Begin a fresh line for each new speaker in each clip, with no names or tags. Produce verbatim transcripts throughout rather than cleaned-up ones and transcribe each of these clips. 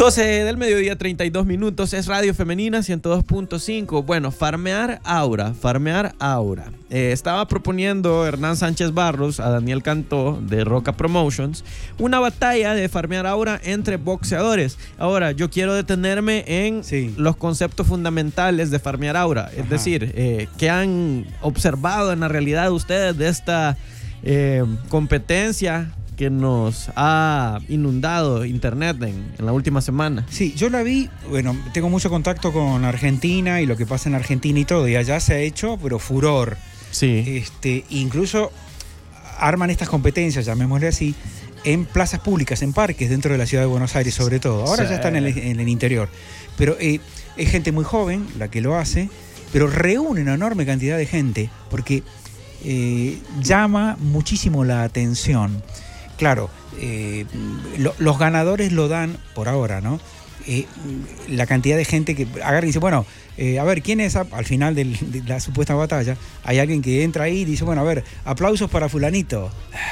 doce del mediodía, treinta y dos minutos. Es Radio Femenina ciento dos punto cinco. Bueno, farmear aura, farmear aura. Eh, estaba proponiendo Hernán Sánchez Barros a Daniel Cantó de Roca Promotions una batalla de farmear aura entre boxeadores. Ahora, yo quiero detenerme en sí. los conceptos fundamentales de farmear aura. Es Ajá. decir, eh, ¿qué han observado en la realidad ustedes de esta eh, competencia que nos ha inundado internet en, en la última semana?
Sí, yo la vi, bueno, tengo mucho contacto con Argentina y lo que pasa en Argentina y todo, y allá se ha hecho, pero furor.
Sí.
Este, incluso arman estas competencias, llamémosle así, en plazas públicas, en parques dentro de la ciudad de Buenos Aires sobre todo. Ahora sí. ya están en el, en el interior. Pero eh, es gente muy joven la que lo hace, pero reúne una enorme cantidad de gente porque eh, llama muchísimo la atención. Claro, eh, lo, los ganadores lo dan por ahora, ¿no? Eh, la cantidad de gente que agarra y dice, bueno, eh, a ver, ¿quién es? Al final del, de la supuesta batalla, hay alguien que entra ahí y dice, bueno, a ver, aplausos para fulanito,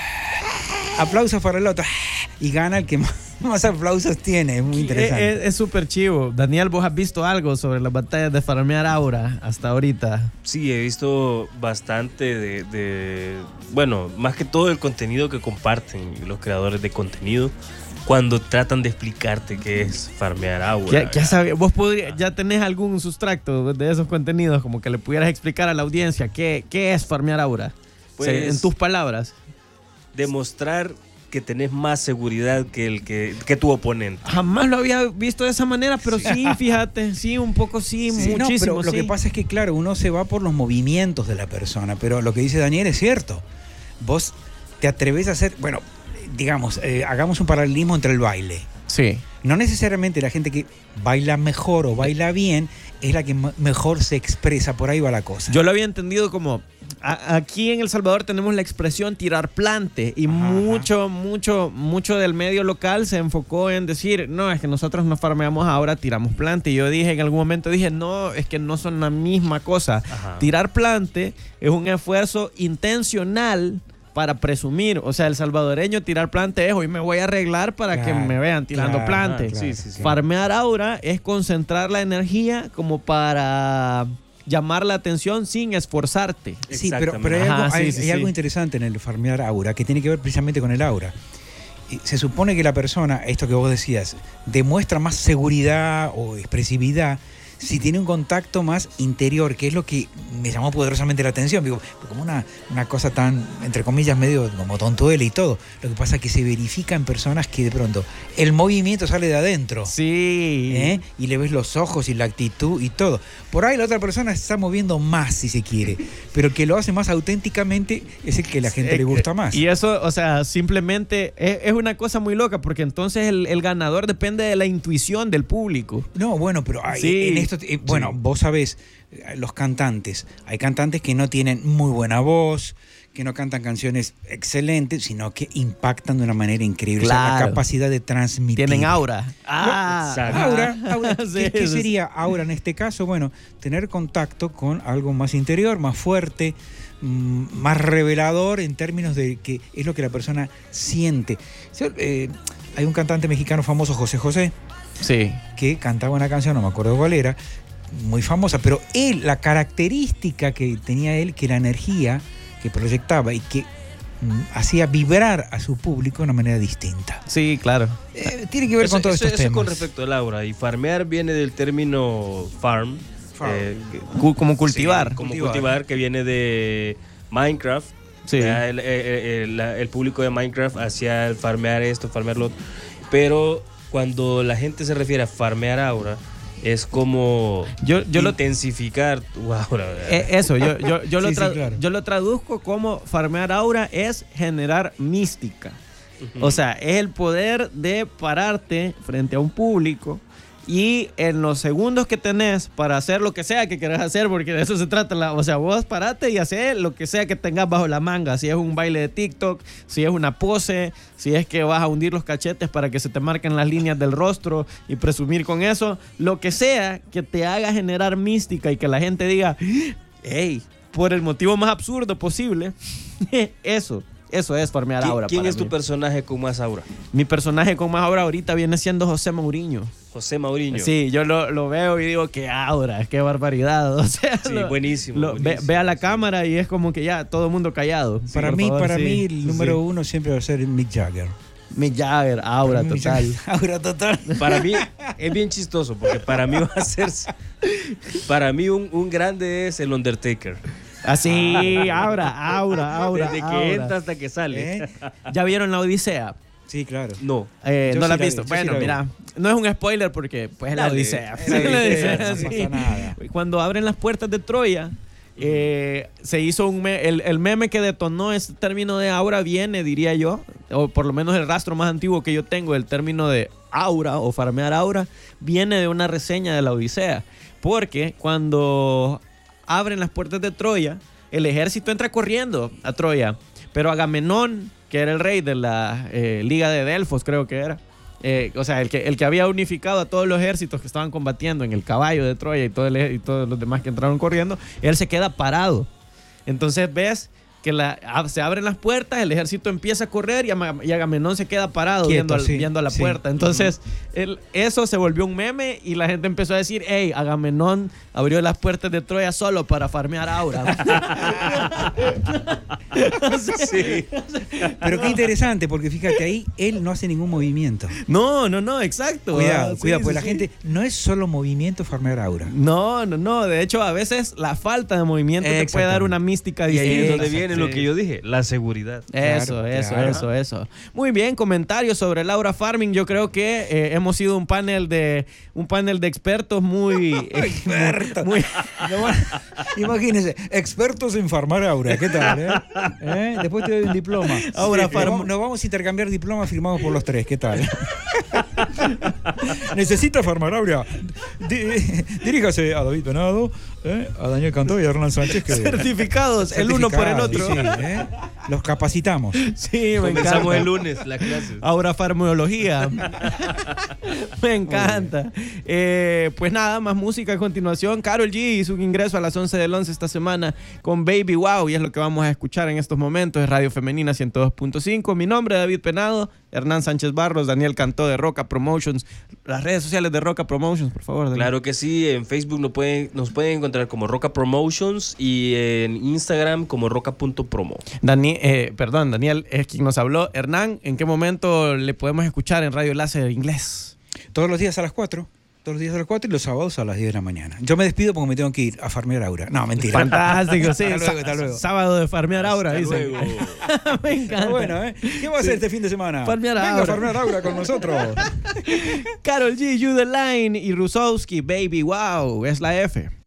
aplausos para el otro, y gana el que más, más aplausos tiene. Es muy interesante.
Es súper chivo. Daniel, ¿vos has visto algo sobre las batallas de farmear aura hasta ahorita?
Sí, he visto bastante de, de, bueno, más que todo el contenido que comparten los creadores de contenido cuando tratan de explicarte qué es farmear aura.
Ya, ya sabía, vos podrías, ya tenés algún sustracto de esos contenidos como que le pudieras explicar a la audiencia qué, qué es farmear aura. Pues, o sea, en tus palabras.
Demostrar que tenés más seguridad que el que, que tu oponente.
Jamás lo había visto de esa manera, pero sí, sí fíjate, sí, un poco sí, sí muchísimo. No,
pero lo
sí.
que pasa es que, claro, uno se va por los movimientos de la persona, pero lo que dice Daniel es cierto. Vos te atreves a hacer, bueno, digamos, eh, hagamos un paralelismo entre el baile.
Sí.
No necesariamente la gente que baila mejor o baila bien es la que m- mejor se expresa, por ahí va la cosa.
Yo lo había entendido como, a, aquí en El Salvador tenemos la expresión tirar plante y ajá, mucho, ajá. mucho, mucho del medio local se enfocó en decir, no, es que nosotros no farmeamos ahora, tiramos plante. Y yo dije, en algún momento dije, no, es que no son la misma cosa. Ajá. Tirar plante es un esfuerzo intencional para presumir, o sea, el salvadoreño tirar plante es hoy me voy a arreglar para claro, que me vean tirando claro, plante. Claro, sí, sí, sí. Farmear aura es concentrar la energía como para llamar la atención sin esforzarte.
Sí, pero, pero hay, Ajá, algo, hay, sí, sí, hay sí. algo interesante en el farmear aura que tiene que ver precisamente con el aura. Se supone que la persona, esto que vos decías, demuestra más seguridad o expresividad si tiene un contacto más interior, que es lo que me llamó poderosamente la atención. Digo, como una, una cosa tan, entre comillas, medio como tontuela y todo. Lo que pasa es que se verifica en personas que de pronto el movimiento sale de adentro.
Sí.
¿Eh? Y le ves los ojos y la actitud y todo. Por ahí la otra persona se está moviendo más, si se quiere. Pero que lo hace más auténticamente es el que a la gente eh, le gusta más.
Y eso, o sea, simplemente es, es una cosa muy loca, porque entonces el, el ganador depende de la intuición del público.
No, bueno, pero hay, sí. en esto... Eh, bueno, sí. vos sabés, los cantantes, hay cantantes que no tienen muy buena voz, que no cantan canciones excelentes, sino que impactan de una manera increíble. Claro. O sea, la capacidad de transmitir.
Tienen aura. Ah,
no, aura, aura. Sí, ¿Qué, ¿Qué sería aura en este caso? Bueno, tener contacto con algo más interior, más fuerte, mmm, más revelador en términos de que es lo que la persona siente. O sea, eh, hay un cantante mexicano famoso, José José,
sí,
que cantaba una canción, no me acuerdo cuál era, muy famosa, pero él, la característica que tenía él, que la energía que proyectaba y que mm, hacía vibrar a su público de una manera distinta.
Sí, claro.
Eh, tiene que ver
eso,
con todos
eso,
estos
eso
temas.
Con respecto al aura, y farmear viene del término farm, farm. Eh,
como cultivar.
Sí, como cultivar. cultivar, que viene de Minecraft. Sí. El, el, el, el, el público de Minecraft hacía el farmear esto, farmearlo, pero cuando la gente se refiere a farmear aura, es como
yo, yo
intensificar lo, tu aura.
Eh, eso, yo, yo, yo,
sí,
lo tra-
sí, claro.
yo lo traduzco como farmear aura es generar mística. Uh-huh. O sea, es el poder de pararte frente a un público y en los segundos que tenés para hacer lo que sea que querés hacer, porque de eso se trata, la, o sea, vos parate y hacés lo que sea que tengas bajo la manga, si es un baile de TikTok, si es una pose, si es que vas a hundir los cachetes para que se te marquen las líneas del rostro y presumir con eso, lo que sea que te haga generar mística y que la gente diga, hey, por el motivo más absurdo posible, eso. Eso es farmear
¿Quién,
aura.
¿quién
para
es tu
mí.
personaje con más aura?
Mi personaje con más aura ahorita viene siendo José Mourinho.
José Mourinho.
Sí, yo lo, lo veo y digo, qué aura, qué barbaridad. O sea,
Sí,
lo-
buenísimo,
lo-
buenísimo,
ve, ve a la
sí.
cámara y es como que ya todo el mundo callado.
Para
Por
mí,
favor,
para
sí,
mí, el número
sí.
uno siempre va a ser Mick Jagger.
Mick Jagger, aura
Para mí, Mick
total.
Jagger, aura total.
Para mí es bien chistoso porque para mí va a ser. Para mí un, un grande es el Undertaker.
Así, aura, aura, aura.
Desde que
aura.
entra hasta que sale.
¿Eh?
¿Ya vieron la Odisea?
Sí, claro.
No.
Eh,
Yo
¿No
sí
la has
la vi,
visto?
yo sí
Bueno,
la vi.
mira, no es un spoiler porque pues es la
Dale,
Odisea.
es la
La
Odisea,
Odisea,
no
sí.
pasa nada.
Cuando abren las puertas de Troya, eh, se hizo un me- el, el meme que detonó ese término de aura viene, diría yo, o por lo menos el rastro más antiguo que yo tengo del término de aura o farmear aura, viene de una reseña de la Odisea. Porque cuando abren las puertas de Troya, el ejército entra corriendo a Troya, pero Agamenón, que era el rey de la eh, Liga de Delfos, creo que era, eh, o sea, el que, el que había unificado a todos los ejércitos que estaban combatiendo en el caballo de Troya y, todo el ej- y todos los demás que entraron corriendo, él se queda parado. Entonces ves que la, ab- se abren las puertas, el ejército empieza a correr y, Ama- y Agamenón se queda parado
Quieto,
viendo, al-
sí,
viendo a la
sí.
puerta. Entonces el- eso se volvió un meme y la gente empezó a decir, hey, Agamenón abrió las puertas de Troya solo para farmear aura.
Sí.
Pero qué interesante, porque fíjate ahí, él no hace ningún movimiento.
No, no, no, exacto.
Cuidado,
Ah, sí,
cuidado,
sí,
porque la
sí.
gente no es solo movimiento farmear aura.
No, no, no. De hecho, a veces la falta de movimiento te puede dar una mística
Y ahí es
distinta.
donde viene lo que yo dije, la seguridad.
Eso,
Claro,
eso,
claro.
eso, eso. Muy bien, comentarios sobre Laura Farming. Yo creo que eh, hemos sido un panel de un panel de expertos muy, eh,
Expertos.
muy-
Imagínense, expertos en farmar aura, ¿qué tal? eh? ¿Eh? Después te doy un diploma.
Aura
Nos
farm-
vamos- Nos vamos a intercambiar diplomas firmados por los tres, ¿qué tal? Necesita farmar aura. Di- diríjase a David Venado, ¿eh? a Daniel Cantó y a Hernán Sánchez. Que,
certificados, el uno por el otro.
Certificados, sí, ¿eh? Los capacitamos.
Sí, me
Comenzamos
encanta.
el lunes la clase.
Ahora farmeología. Me encanta. Eh, pues nada, más música a continuación. Karol G hizo un ingreso a las once del once esta semana con Baby Wow y es lo que vamos a escuchar en estos momentos. Es Radio Femenina ciento dos punto cinco. Mi nombre es David Penado, Hernán Sánchez Barros, Daniel Cantó de Roca Promotions. Las redes sociales de Roca Promotions, por favor. Daniel.
Claro que sí, en Facebook nos pueden, nos pueden encontrar como Roca Promotions y en Instagram como roca punto promo.
Dani- eh, perdón, Daniel es quien nos habló. Hernán, ¿en qué momento le podemos escuchar en Radio Láser Inglés?
Todos los días a las cuatro. Todos los días a las cuatro y los sábados a las diez de la mañana. Yo me despido porque me tengo que ir a farmear aura. No, mentira.
Fantástico, sí.
Hasta luego,
Sa-
hasta luego.
Sábado de farmear aura,
Hasta
dice.
luego.
Me encanta.
Está bueno, ¿eh? ¿Qué va a hacer este fin de semana?
Farmear
Venga
aura.
a farmear aura con nosotros.
Karol G, You The Line y Rusowski, Baby Wow, es la F.